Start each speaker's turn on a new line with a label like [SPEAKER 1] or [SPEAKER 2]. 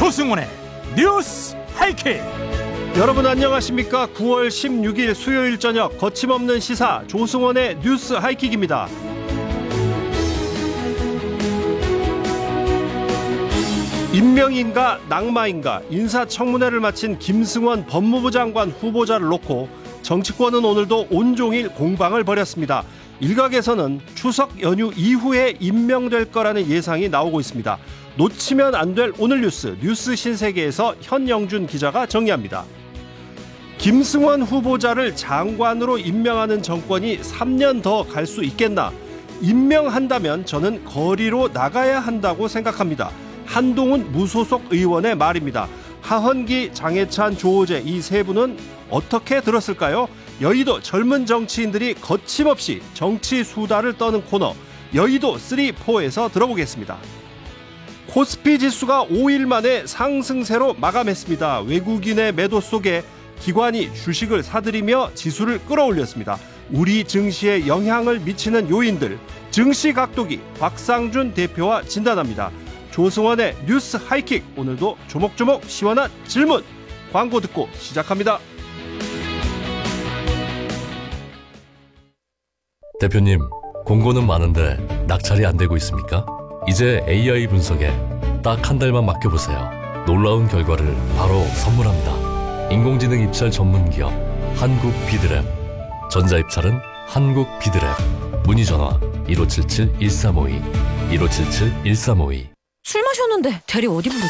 [SPEAKER 1] 조승원의 뉴스 하이킥.
[SPEAKER 2] 여러분 안녕하십니까? 9월 16일 수요일 저녁 거침없는 시사 조승원의 뉴스 하이킥입니다. 임명인가 낙마인가 인사청문회를 마친 김승원 법무부 장관 후보자를 놓고 정치권은 오늘도 온종일 공방을 벌였습니다. 일각에서는 추석 연휴 이후에 임명될 거라는 예상이 나오고 있습니다. 놓치면 안 될 오늘 뉴스 신세계에서 현영준 기자가 정리합니다. 김승원 후보자를 장관으로 임명하는 정권이 3년 더 갈 수 있겠나? 임명한다면 저는 거리로 나가야 한다고 생각합니다. 한동훈 무소속 의원의 말입니다. 하헌기, 장해찬, 조호재 이 세 분은 어떻게 들었을까요? 여의도 젊은 정치인들이 거침없이 정치 수다를 떠는 코너 여의도 3-4에서 들어보겠습니다. 코스피 지수가 5일 만에 상승세로 마감했습니다. 외국인의 매도 속에 기관이 주식을 사들이며 지수를 끌어올렸습니다. 우리 증시에 영향을 미치는 요인들, 증시 각도기 박상준 대표와 진단합니다. 조승원의 뉴스 하이킥, 오늘도 조목조목 시원한 질문, 광고 듣고 시작합니다.
[SPEAKER 3] 대표님, 공고는 많은데 낙찰이 안 되고 있습니까? 이제 AI 분석에 딱 한 달만 맡겨보세요. 놀라운 결과를 바로 선물합니다. 인공지능 입찰 전문기업 한국비드랩. 전자입찰은 한국비드랩. 문의전화 1577-1352 1577-1352.
[SPEAKER 4] 술 마셨는데 대리 어디 부르지?